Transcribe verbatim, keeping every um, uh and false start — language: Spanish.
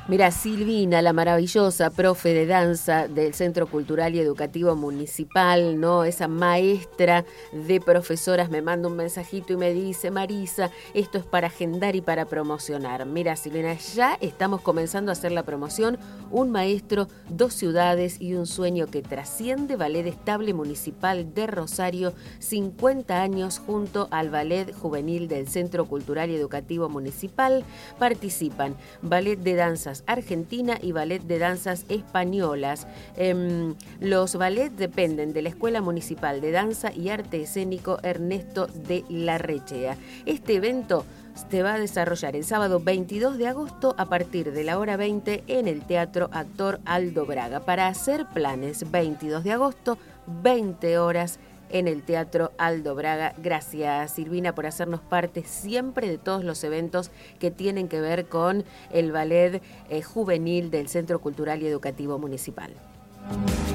Mira, Silvina, la maravillosa profe de danza del Centro Cultural y Educativo Municipal, ¿no? Esa maestra de profesoras me manda un mensajito y me dice: Marisa, esto es para agendar y para promocionar. Mira, Silvina, ya estamos comenzando a hacer la promoción. Un maestro, dos ciudades y un sueño que trasciende. Ballet Estable Municipal de Rosario, cincuenta años junto al Ballet Juvenil del Centro Cultural y Educativo Municipal. Participan Ballet de Danza Argentina y Ballet de Danzas Españolas. Eh, los ballets dependen de la Escuela Municipal de Danza y Arte Escénico Ernesto de Larrechea. Este evento se va a desarrollar el sábado veintidós de agosto a partir de la hora veinte en el Teatro Actor Aldo Braga. Para hacer planes, veintidós de agosto, veinte horas en el Teatro Aldo Braga. Gracias, Silvina, por hacernos parte siempre de todos los eventos que tienen que ver con el ballet eh, juvenil del Centro Cultural y Educativo Municipal.